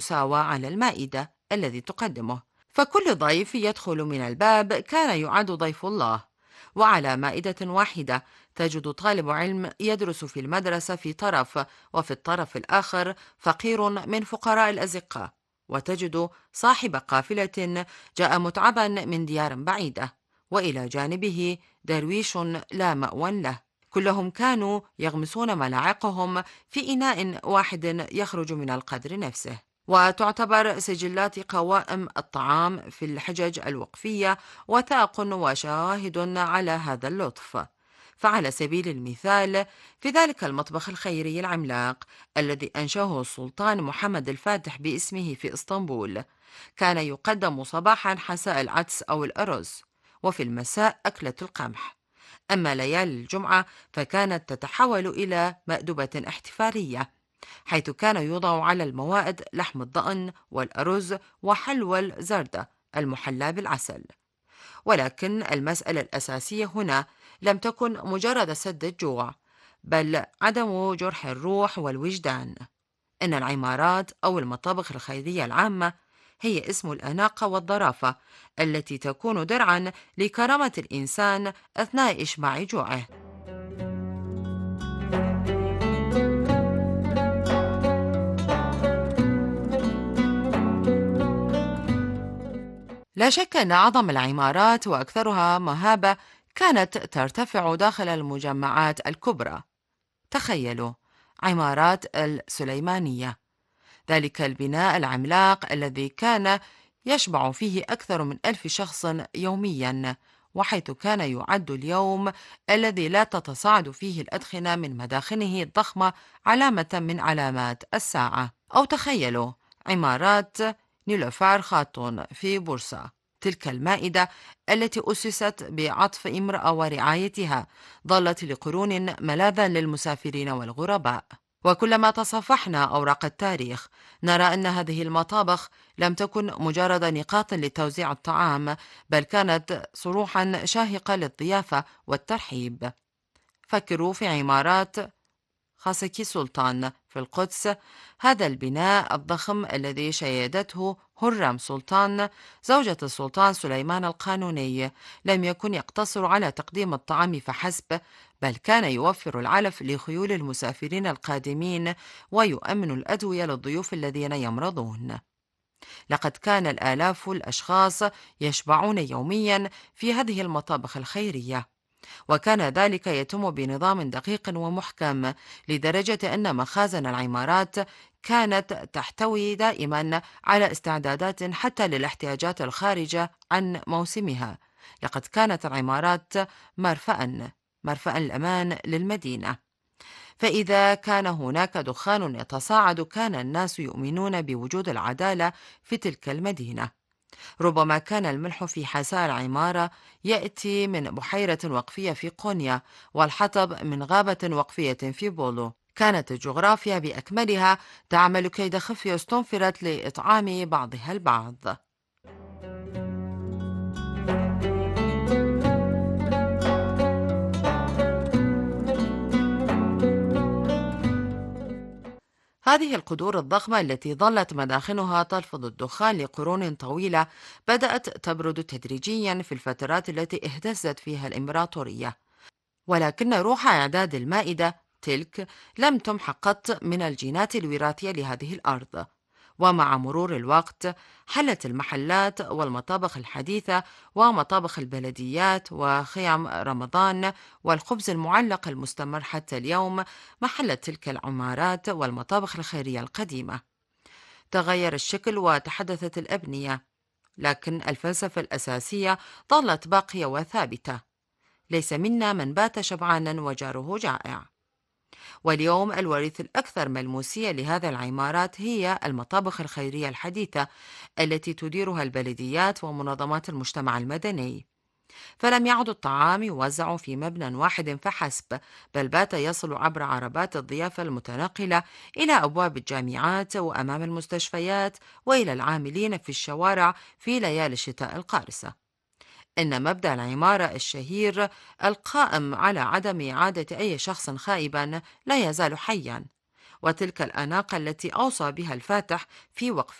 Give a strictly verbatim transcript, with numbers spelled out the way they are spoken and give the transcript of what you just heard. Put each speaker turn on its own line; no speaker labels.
المساواة على المائدة الذي تقدمه، فكل ضيف يدخل من الباب كان يعد ضيف الله. وعلى مائدة واحدة تجد طالب علم يدرس في المدرسة في طرف، وفي الطرف الآخر فقير من فقراء الأزقة، وتجد صاحب قافلة جاء متعبا من ديار بعيدة، وإلى جانبه درويش لا مأوى له. كلهم كانوا يغمسون ملاعقهم في إناء واحد يخرج من القدر نفسه. وتعتبر سجلات قوائم الطعام في الحجج الوقفية وثائق وشواهد على هذا اللطف. فعلى سبيل المثال، في ذلك المطبخ الخيري العملاق الذي أنشأه السلطان محمد الفاتح باسمه في إسطنبول، كان يقدم صباحا حساء العدس أو الأرز، وفي المساء أكلة القمح. أما ليالي الجمعة فكانت تتحول إلى مأدبة احتفالية، حيث كان يوضع على الموائد لحم الضأن والأرز وحلوى الزردة المحلى بالعسل. ولكن المسألة الأساسية هنا لم تكن مجرد سد الجوع، بل عدم جرح الروح والوجدان. إن العمارات أو المطابخ الخيرية العامة هي اسم الأناقة والظرافة التي تكون درعا لكرامة الإنسان أثناء إشباع جوعه. لا شك أن أعظم العمارات وأكثرها مهابة كانت ترتفع داخل المجمعات الكبرى. تخيلوا عمارات السليمانية، ذلك البناء العملاق الذي كان يشبع فيه أكثر من ألف شخص يوميا، وحيث كان يعد اليوم الذي لا تتصاعد فيه الأدخنة من مداخنه الضخمة علامة من علامات الساعة. أو تخيلوا عمارات نيلوفار خاتون في بورصة، تلك المائدة التي أسست بعطف امرأة ورعايتها ظلت لقرون ملاذا للمسافرين والغرباء. وكلما تصفحنا أوراق التاريخ نرى أن هذه المطابخ لم تكن مجرد نقاط لتوزيع الطعام، بل كانت صروحا شاهقة للضيافة والترحيب. فكروا في عمارات خاسكي سلطان في القدس، هذا البناء الضخم الذي شيدته هرم سلطان زوجة السلطان سليمان القانوني لم يكن يقتصر على تقديم الطعام فحسب، بل كان يوفر العلف لخيول المسافرين القادمين ويؤمن الأدوية للضيوف الذين يمرضون. لقد كان الآلاف الأشخاص يشبعون يوميا في هذه المطابخ الخيرية، وكان ذلك يتم بنظام دقيق ومحكم، لدرجة أن مخازن العمارات كانت تحتوي دائما على استعدادات حتى للاحتياجات الخارجة عن موسمها. لقد كانت العمارات مرفأ مرفأ الأمان للمدينة، فإذا كان هناك دخان يتصاعد كان الناس يؤمنون بوجود العدالة في تلك المدينة. ربما كان الملح في حساء العمارة يأتي من بحيرة وقفية في قونيا، والحطب من غابة وقفية في بولو. كانت الجغرافيا بأكملها تعمل كيد خفي استنفرت لإطعام بعضها البعض. هذه القدور الضخمة التي ظلت مداخنها تلفظ الدخان لقرون طويلة بدأت تبرد تدريجيا في الفترات التي اهتزت فيها الإمبراطورية، ولكن روح إعداد المائدة تلك لم تمحق قط من الجينات الوراثية لهذه الأرض. ومع مرور الوقت حلت المحلات والمطابخ الحديثة ومطابخ البلديات وخيام رمضان والخبز المعلق المستمر حتى اليوم محل تلك العمارات والمطابخ الخيرية القديمة. تغير الشكل وتحدثت الأبنية، لكن الفلسفة الأساسية ظلت باقية وثابتة: ليس منا من بات شبعانا وجاره جائع. واليوم الوريث الأكثر ملموسية لهذا العمارات هي المطابخ الخيرية الحديثة التي تديرها البلديات ومنظمات المجتمع المدني. فلم يعد الطعام يوزع في مبنى واحد فحسب، بل بات يصل عبر عربات الضيافة المتنقلة إلى أبواب الجامعات وأمام المستشفيات وإلى العاملين في الشوارع في ليالي الشتاء القارسة. إن مبدأ العمارة الشهير القائم على عدم إعادة أي شخص خائبا لا يزال حيا، وتلك الأناقة التي أوصى بها الفاتح في وقف